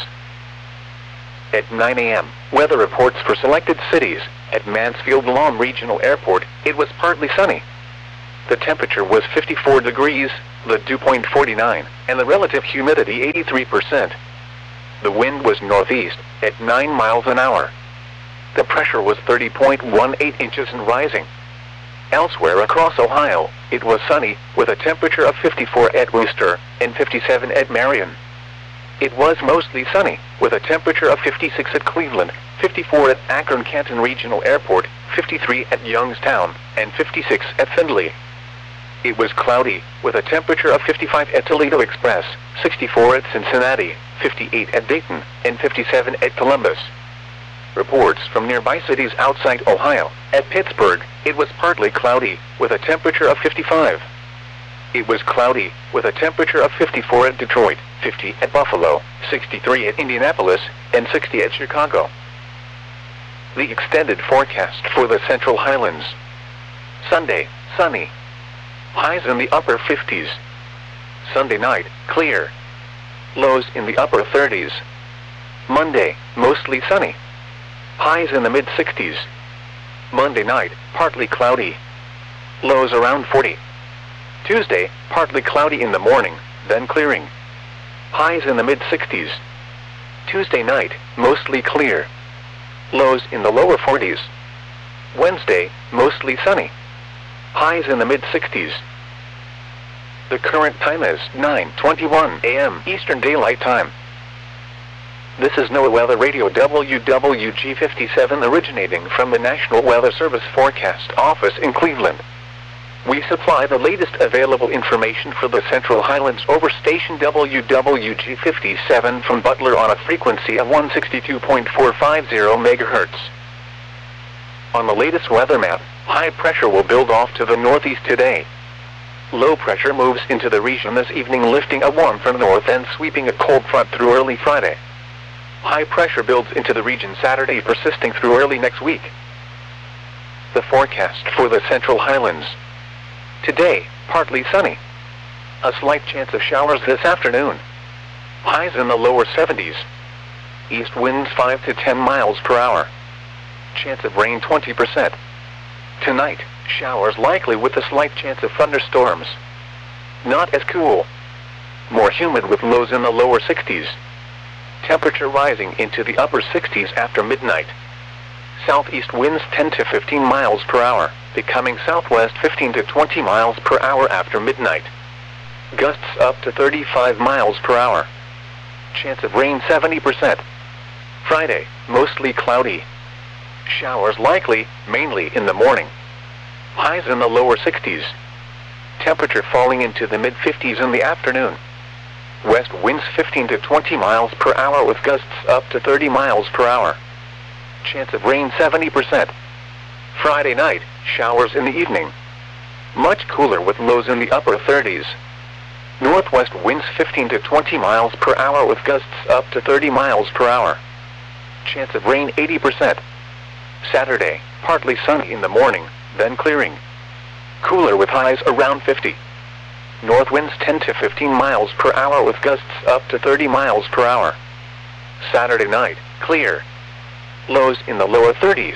Speaker 1: At nine a m, weather reports for selected cities. At Mansfield-Lom Regional Airport, it was partly sunny. The temperature was fifty-four degrees, the dew point forty-nine, and the relative humidity eighty-three percent. The wind was northeast, at nine miles an hour. The pressure was thirty point one eight inches and rising. Elsewhere across Ohio, it was sunny, with a temperature of fifty-four at Wooster, and fifty-seven at Marion. It was mostly sunny, with a temperature of fifty-six at Cleveland, fifty-four at Akron-Canton Regional Airport, fifty-three at Youngstown, and fifty-six at Findlay. It was cloudy, with a temperature of fifty-five at Toledo Express, sixty-four at Cincinnati, fifty-eight at Dayton, and fifty-seven at Columbus. Reports from nearby cities outside Ohio. At Pittsburgh, it was partly cloudy, with a temperature of fifty-five. It was cloudy, with a temperature of fifty-four at Detroit, fifty at Buffalo, sixty-three at Indianapolis, and sixty at Chicago. The extended forecast for the Central Highlands. Sunday, sunny. Highs in the upper fifties. Sunday night, clear. Lows in the upper thirties. Monday, mostly sunny. Highs in the mid-sixties. Monday night, partly cloudy. Lows around forty. Tuesday, partly cloudy in the morning, then clearing. Highs in the mid-sixties. Tuesday night, mostly clear. Lows in the lower forties. Wednesday, mostly sunny. Highs in the mid-sixties. The current time is nine twenty-one a m Eastern Daylight Time. This is NOAA Weather Radio W W G fifty-seven originating from the National Weather Service Forecast Office in Cleveland. We supply the latest available information for the Central Highlands over station W W G fifty-seven from Butler on a frequency of one sixty-two point four five zero megahertz. On the latest weather map, high pressure will build off to the northeast today. Low pressure moves into the region this evening, lifting a warm from the north and sweeping a cold front through early Friday. High pressure builds into the region Saturday, persisting through early next week. The forecast for the Central Highlands. Today, partly sunny. A slight chance of showers this afternoon. Highs in the lower seventies. East winds five to ten miles per hour. Chance of rain twenty percent. Tonight, showers likely with a slight chance of thunderstorms. Not as cool. More humid with lows in the lower sixties. Temperature rising into the upper sixties after midnight. Southeast winds ten to fifteen miles per hour, becoming southwest fifteen to twenty miles per hour after midnight. Gusts up to thirty-five miles per hour. Chance of rain seventy percent. Friday, mostly cloudy. Showers likely, mainly in the morning. Highs in the lower sixties. Temperature falling into the mid-fifties in the afternoon. West winds fifteen to twenty miles per hour with gusts up to thirty miles per hour. Chance of rain seventy percent. Friday night, showers in the evening. Much cooler with lows in the upper thirties. Northwest winds fifteen to twenty miles per hour with gusts up to thirty miles per hour. Chance of rain eighty percent. Saturday, partly sunny in the morning, then clearing. Cooler with highs around fifty. North winds ten to fifteen miles per hour with gusts up to thirty miles per hour. Saturday night, clear. Lows in the lower thirties.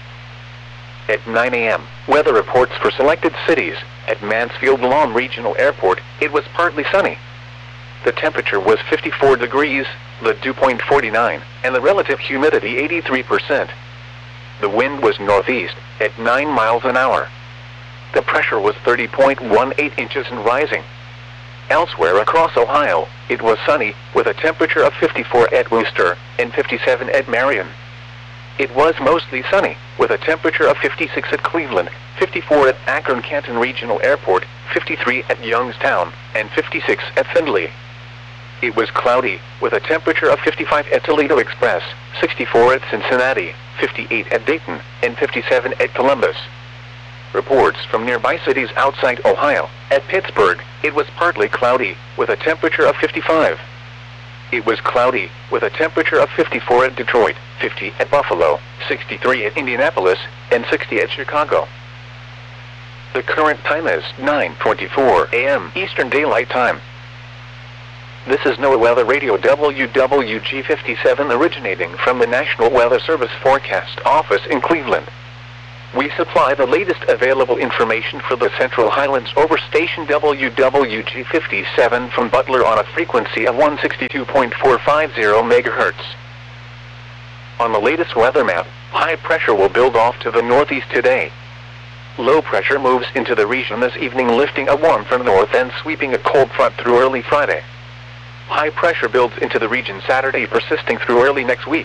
Speaker 1: At nine a m, weather reports for selected cities. At Mansfield Lawn Regional Airport, it was partly sunny. The temperature was fifty-four degrees, the dew point forty-nine, and the relative humidity eighty-three percent. The wind was northeast, at nine miles an hour. The pressure was thirty point one eight inches and rising. Elsewhere across Ohio, it was sunny, with a temperature of fifty-four at Wooster, and fifty-seven at Marion. It was mostly sunny, with a temperature of fifty-six at Cleveland, fifty-four at Akron-Canton Regional Airport, fifty-three at Youngstown, and fifty-six at Findlay. It was cloudy, with a temperature of fifty-five at Toledo Express, sixty-four at Cincinnati, fifty-eight at Dayton, and fifty-seven at Columbus. Reports from nearby cities outside Ohio. At Pittsburgh, it was partly cloudy, with a temperature of fifty-five. It was cloudy, with a temperature of fifty-four at Detroit, fifty at Buffalo, sixty-three at Indianapolis, and sixty at Chicago. The current time is nine twenty-four a m Eastern Daylight Time. This is NOAA Weather Radio W W G fifty-seven originating from the National Weather Service Forecast Office in Cleveland. We supply the latest available information for the Central Highlands over station W W G fifty-seven from Butler on a frequency of one sixty-two point four five zero megahertz. On the latest weather map, high pressure will build off to the northeast today. Low pressure moves into the region this evening, lifting a warm from the north and sweeping a cold front through early Friday. High pressure builds into the region Saturday, persisting through early next week.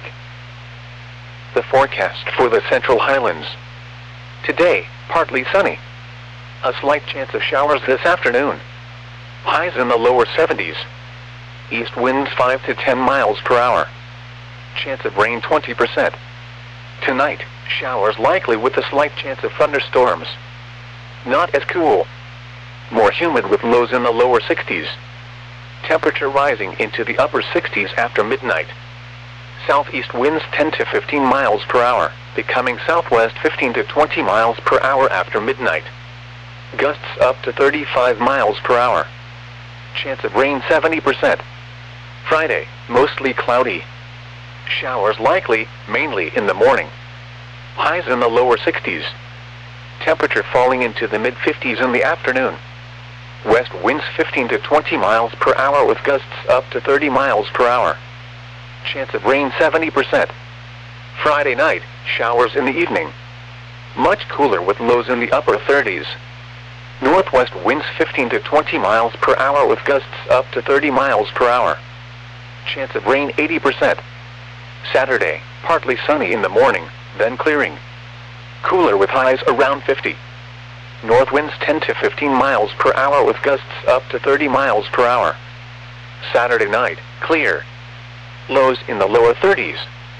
Speaker 1: The forecast for the Central Highlands. Today, partly sunny. A slight chance of showers this afternoon. Highs in the lower seventies. East winds five to ten miles per hour. Chance of rain twenty percent. Tonight, showers likely with a slight chance of thunderstorms. Not as cool. More humid with lows in the lower sixties. Temperature rising into the upper sixties after midnight. Southeast winds ten to fifteen miles per hour, becoming southwest fifteen to twenty miles per hour after midnight. Gusts up to thirty-five miles per hour. Chance of rain seventy percent. Friday, mostly cloudy. Showers likely, mainly in the morning. Highs in the lower sixties. Temperature falling into the mid-fifties in the afternoon. West winds fifteen to twenty miles per hour with gusts up to thirty miles per hour. Chance of rain seventy percent. Friday night, showers in the evening. Much cooler with lows in the upper thirties. Northwest winds fifteen to twenty miles per hour with gusts up to thirty miles per hour. Chance of rain eighty percent. Saturday, partly sunny in the morning, then clearing. Cooler with highs around fifty. North winds ten to fifteen miles per hour with gusts up to thirty miles per hour. Saturday night, clear. Lows in the lower thirties.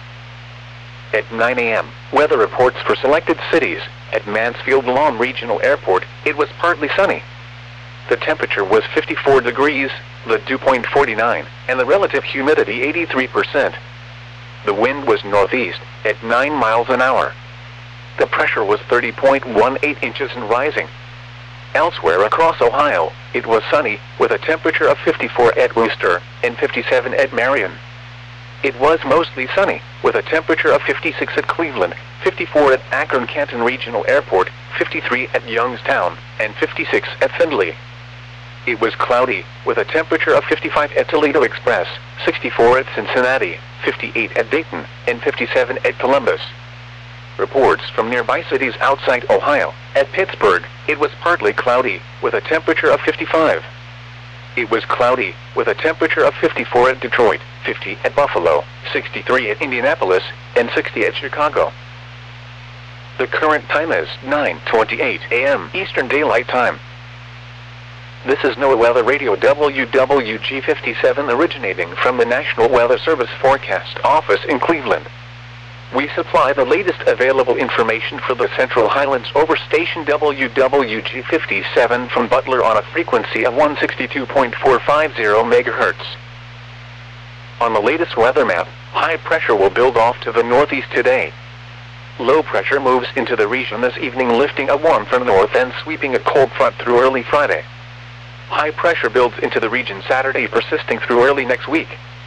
Speaker 1: At nine A M, weather reports for selected cities. At Mansfield Lawn Regional Airport, it was partly sunny. The temperature was fifty-four degrees, the dew point forty-nine, and the relative humidity eighty-three percent. The wind was northeast, at nine miles an hour. The pressure was thirty point one eight inches and rising. Elsewhere across Ohio, it was sunny, with a temperature of fifty-four at Wooster, and fifty-seven at Marion. It was mostly sunny, with a temperature of fifty-six at Cleveland, fifty-four at Akron-Canton Regional Airport, fifty-three at Youngstown, and fifty-six at Findlay. It was cloudy, with a temperature of fifty-five at Toledo Express, sixty-four at Cincinnati, fifty-eight at Dayton, and fifty-seven at Columbus. Reports from nearby cities outside Ohio. At Pittsburgh, it was partly cloudy, with a temperature of fifty-five. It was cloudy, with a temperature of fifty-four at Detroit, fifty at Buffalo, sixty-three at Indianapolis, and sixty at Chicago. The current time is nine twenty-eight A M Eastern Daylight Time. This is NOAA Weather Radio W W G fifty-seven, originating from the National Weather Service Forecast Office in Cleveland. We supply the latest available information for the Central Highlands over station W W G fifty-seven from Butler on a frequency of one sixty-two point four five zero megahertz. On the latest weather map, high pressure will build off to the northeast today. Low pressure moves into the region this evening, lifting a warm from the north and sweeping a cold front through early Friday. High pressure builds into the region Saturday, persisting through early next week.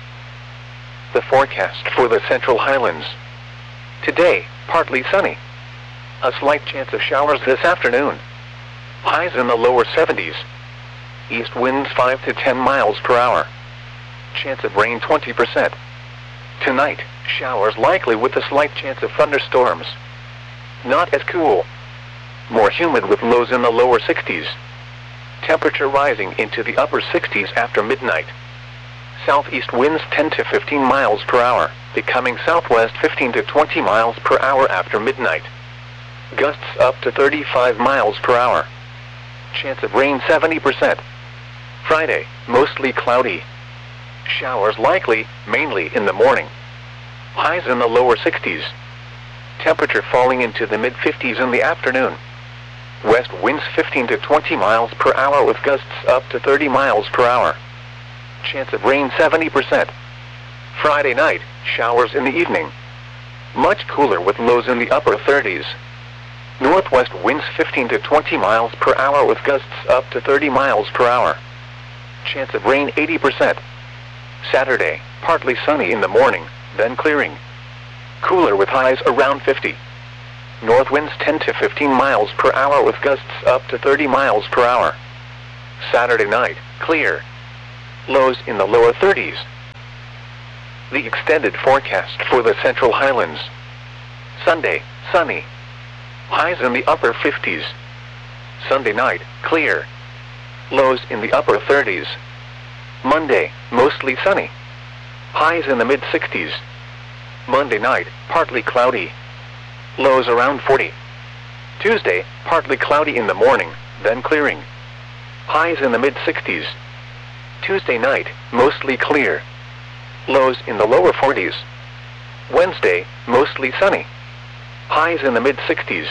Speaker 1: The forecast for the Central Highlands. Today, partly sunny. A slight chance of showers this afternoon. Highs in the lower seventies. East winds five to ten miles per hour. Chance of rain twenty percent. Tonight, showers likely with a slight chance of thunderstorms. Not as cool. More humid with lows in the lower sixties. Temperature rising into the upper sixties after midnight. Southeast winds ten to fifteen miles per hour, becoming southwest fifteen to twenty miles per hour after midnight. Gusts up to thirty-five miles per hour. Chance of rain seventy percent. Friday, mostly cloudy. Showers likely, mainly in the morning. Highs in the lower sixties. Temperature falling into the mid-fifties in the afternoon. West winds fifteen to twenty miles per hour with gusts up to thirty miles per hour. Chance of rain seventy percent. Friday night, showers in the evening. Much cooler with lows in the upper thirties. Northwest winds fifteen to twenty miles per hour with gusts up to thirty miles per hour. Chance of rain eighty percent. Saturday, partly sunny in the morning, then clearing. Cooler with highs around fifty. north winds ten to fifteen miles per hour with gusts up to thirty miles per hour. Saturday night, clear. Lows in the lower thirties. The extended forecast for the Central Highlands. Sunday, sunny. Highs in the upper fifties. Sunday night, clear. Lows in the upper thirties. Monday, mostly sunny. Highs in the mid sixties. Monday night, partly cloudy. Lows around forty. Tuesday, partly cloudy in the morning, then clearing. Highs in the mid sixties. Tuesday night, mostly clear. Lows in the lower forties. Wednesday, mostly sunny. Highs in the mid sixties.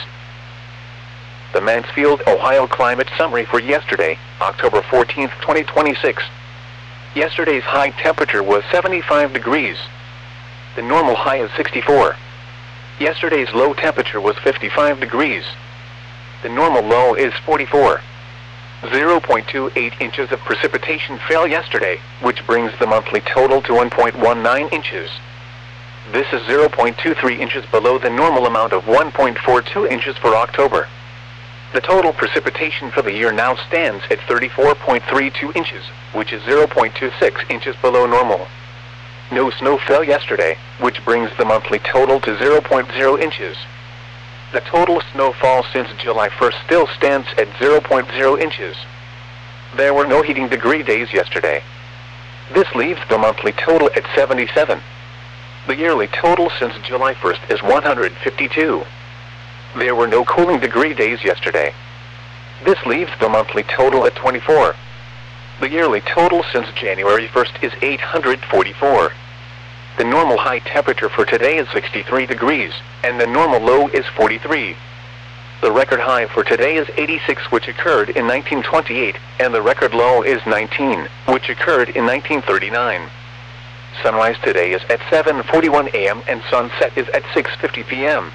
Speaker 1: The Mansfield, Ohio climate summary for yesterday, October fourteenth, twenty twenty-six. Yesterday's high temperature was seventy-five degrees. The normal high is sixty-four. Yesterday's low temperature was fifty-five degrees. The normal low is forty-four. zero point two eight inches of precipitation fell yesterday, which brings the monthly total to one point one nine inches. This is zero point two three inches below the normal amount of one point four two inches for October. The total precipitation for the year now stands at thirty-four point three two inches, which is zero point two six inches below normal. No snow fell yesterday, which brings the monthly total to zero point zero inches. The total snowfall since July first still stands at zero point zero inches. There were no heating degree days yesterday. This leaves the monthly total at seventy-seven. The yearly total since July first is one hundred fifty-two. There were no cooling degree days yesterday. This leaves the monthly total at twenty-four. The yearly total since January first is eight hundred forty-four. The normal high temperature for today is sixty-three degrees, and the normal low is forty-three. The record high for today is eighty-six, which occurred in nineteen twenty-eight, and the record low is nineteen, which occurred in nineteen thirty-nine. Sunrise today is at seven forty-one a m and sunset is at six fifty p m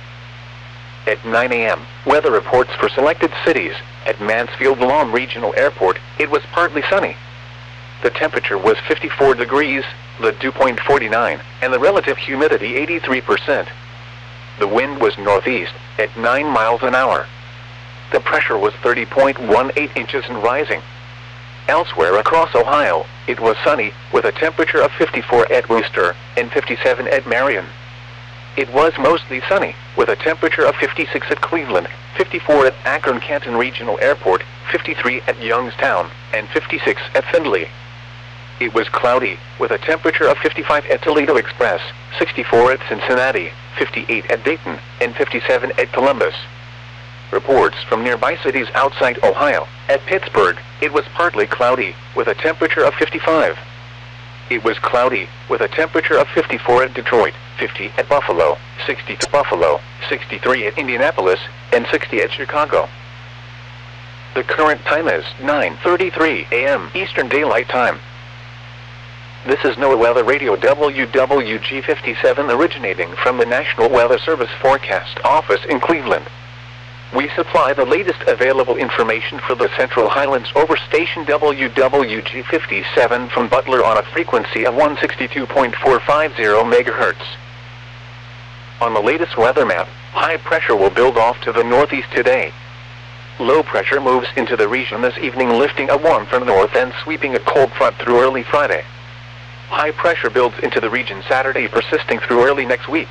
Speaker 1: At nine a m, weather reports for selected cities. At Mansfield-Lom Regional Airport, it was partly sunny. The temperature was fifty-four degrees, the dew point forty-nine, and the relative humidity eighty-three percent. The wind was northeast, at nine miles an hour. The pressure was thirty point one eight inches and rising. Elsewhere across Ohio, it was sunny, with a temperature of fifty-four at Wooster, and fifty-seven at Marion. It was mostly sunny, with a temperature of fifty-six at Cleveland, fifty-four at Akron-Canton Regional Airport, fifty-three at Youngstown, and fifty-six at Findlay. It was cloudy, with a temperature of fifty-five at Toledo Express, sixty-four at Cincinnati, fifty-eight at Dayton, and fifty-seven at Columbus. Reports from nearby cities outside Ohio. At Pittsburgh, it was partly cloudy, with a temperature of fifty-five. It was cloudy, with a temperature of fifty-four at Detroit, fifty at Buffalo, sixty at Buffalo, sixty-three at Indianapolis, and sixty at Chicago. The current time is nine thirty-three a m Eastern Daylight Time. This is NOAA Weather Radio W W G fifty-seven, originating from the National Weather Service Forecast Office in Cleveland. We supply the latest available information for the Central Highlands over station W W G fifty-seven from Butler on a frequency of one sixty-two point four five zero megahertz. On the latest weather map, high pressure will build off to the northeast today. Low pressure moves into the region this evening, lifting a warm from the north and sweeping a cold front through early Friday. High pressure builds into the region Saturday, persisting through early next week.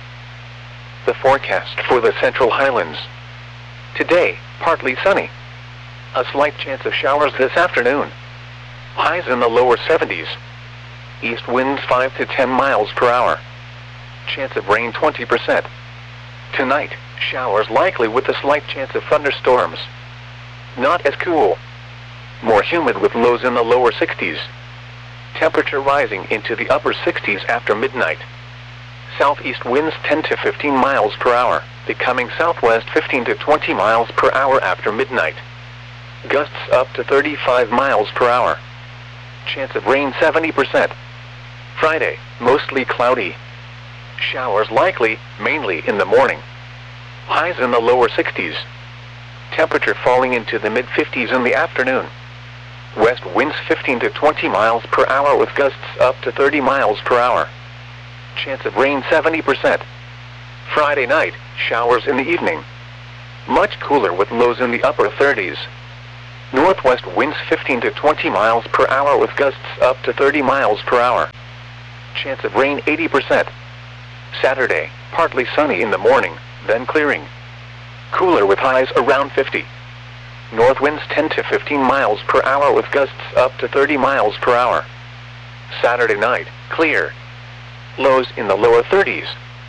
Speaker 1: The forecast for the Central Highlands. Today, partly sunny. A slight chance of showers this afternoon. Highs in the lower seventies. East winds five to ten miles per hour. Chance of rain twenty percent. Tonight, showers likely with a slight chance of thunderstorms. Not as cool. More humid with lows in the lower sixties. Temperature rising into the upper sixties after midnight. Southeast winds ten to fifteen miles per hour, becoming southwest fifteen to twenty miles per hour after midnight. Gusts up to thirty-five miles per hour. Chance of rain seventy percent. Friday, mostly cloudy. Showers likely, mainly in the morning. Highs in the lower sixties. Temperature falling into the mid fifties in the afternoon. West winds fifteen to twenty miles per hour with gusts up to thirty miles per hour. Chance of rain seventy percent. Friday night, showers in the evening. Much cooler with lows in the upper thirties. Northwest winds fifteen to twenty miles per hour with gusts up to thirty miles per hour. Chance of rain eighty percent. Saturday, partly sunny in the morning, then clearing. Cooler with highs around fifty. North winds ten to fifteen miles per hour with gusts up to thirty miles per hour. Saturday night, clear. Lows in the lower thirties.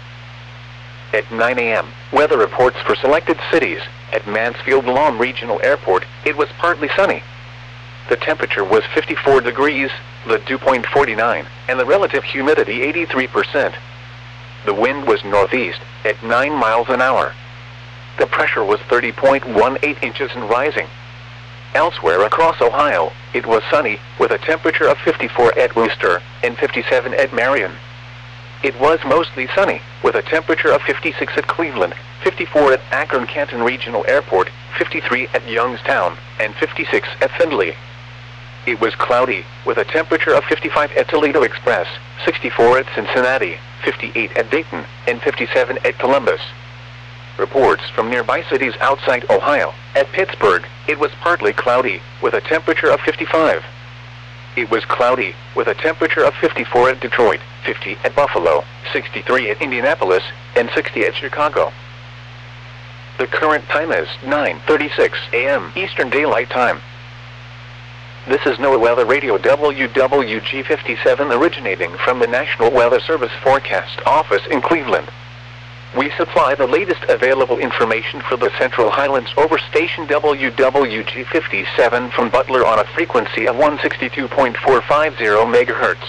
Speaker 1: At nine A M, weather reports for selected cities. At Mansfield Lahm Regional Airport, it was partly sunny. The temperature was fifty-four degrees, the dew point forty-nine, and the relative humidity eighty-three percent. The wind was northeast, at nine miles an hour. The pressure was thirty point one eight inches and rising. Elsewhere across Ohio, it was sunny, with a temperature of fifty-four at Wooster, and fifty-seven at Marion. It was mostly sunny, with a temperature of fifty-six at Cleveland, fifty-four at Akron-Canton Regional Airport, fifty-three at Youngstown, and fifty-six at Findlay. It was cloudy, with a temperature of fifty-five at Toledo Express, sixty-four at Cincinnati, fifty-eight at Dayton, and fifty-seven at Columbus. Reports from nearby cities outside Ohio. At Pittsburgh, it was partly cloudy, with a temperature of fifty-five. It was cloudy, with a temperature of fifty-four at Detroit, fifty at Buffalo, sixty-three at Indianapolis, and sixty at Chicago. The current time is nine thirty-six A M Eastern Daylight Time. This is NOAA Weather Radio W W G fifty-seven originating from the National Weather Service Forecast Office in Cleveland. We supply the latest available information for the Central Highlands over station W W G fifty-seven from Butler on a frequency of one sixty-two point four five zero megahertz.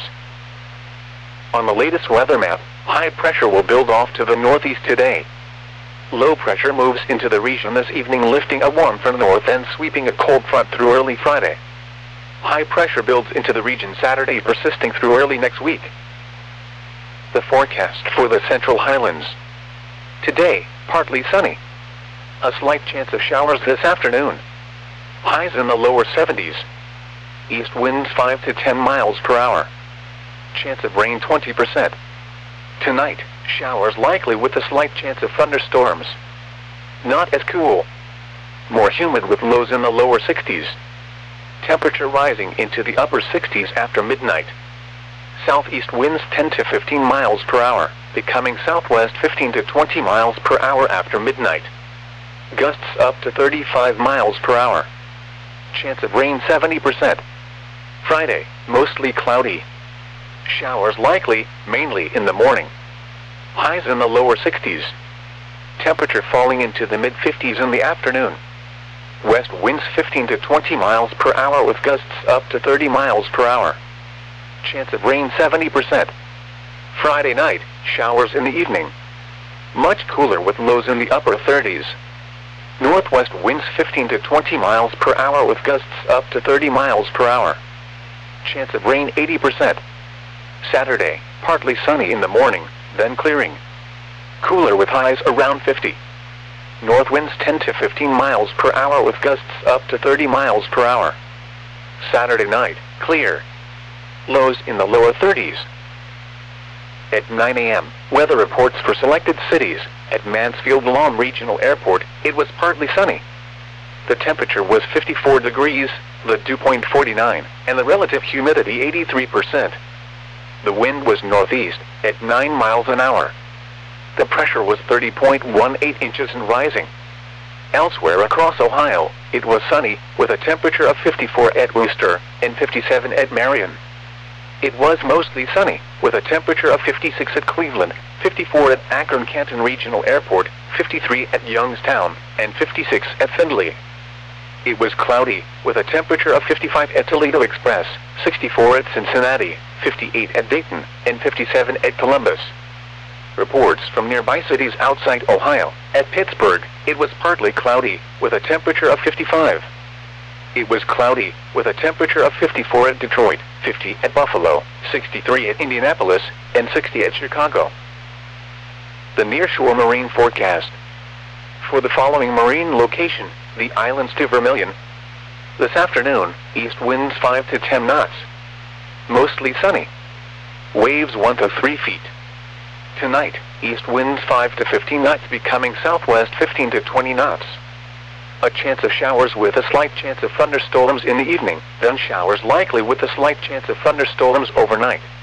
Speaker 1: On the latest weather map, high pressure will build off to the northeast today. Low pressure moves into the region this evening, lifting a warm from the north and sweeping a cold front through early Friday. High pressure builds into the region Saturday, persisting through early next week. The forecast for the Central Highlands. Today, partly sunny. A slight chance of showers this afternoon. Highs in the lower seventies. East winds five to ten miles per hour. Chance of rain twenty percent. Tonight, showers likely with a slight chance of thunderstorms. Not as cool. More humid with lows in the lower sixties. Temperature rising into the upper sixties after midnight. Southeast winds ten to fifteen miles per hour, becoming southwest fifteen to twenty miles per hour after midnight. Gusts up to thirty-five miles per hour. Chance of rain seventy percent. Friday, mostly cloudy. Showers likely, mainly in the morning. Highs in the lower sixties. Temperature falling into the mid fifties in the afternoon. West winds fifteen to twenty miles per hour with gusts up to thirty miles per hour. Chance of rain seventy percent. Friday night, showers in the evening. Much cooler with lows in the upper thirties. Northwest winds fifteen to twenty miles per hour with gusts up to thirty miles per hour. Chance of rain eighty percent. Saturday, partly sunny in the morning, then clearing. Cooler with highs around fifty. North winds ten to fifteen miles per hour with gusts up to thirty miles per hour. Saturday night, clear. Lows in the lower thirties. At nine A M, weather reports for selected cities. At Mansfield Lahm Regional Airport, it was partly sunny. The temperature was fifty-four degrees, the dew point forty-nine, and the relative humidity eighty-three percent. The wind was northeast, at nine miles an hour. The pressure was thirty point one eight inches and rising. Elsewhere across Ohio, it was sunny, with a temperature of fifty-four at Wooster, and fifty-seven at Marion. It was mostly sunny, with a temperature of fifty-six at Cleveland, fifty-four at Akron-Canton Regional Airport, fifty-three at Youngstown, and fifty-six at Findlay. It was cloudy, with a temperature of fifty-five at Toledo Express, sixty-four at Cincinnati, fifty-eight at Dayton, and fifty-seven at Columbus. Reports from nearby cities outside Ohio. At Pittsburgh, it was partly cloudy, with a temperature of fifty-five. It was cloudy, with a temperature of fifty-four at Detroit, fifty at Buffalo, sixty-three at Indianapolis, and sixty at Chicago. The nearshore marine forecast. For the following marine location, the islands to Vermilion. This afternoon, east winds five to ten knots. Mostly sunny. Waves one to three feet. Tonight, east winds five to fifteen knots becoming southwest fifteen to twenty knots. A chance of showers with a slight chance of thunderstorms in the evening, then showers likely with a slight chance of thunderstorms overnight.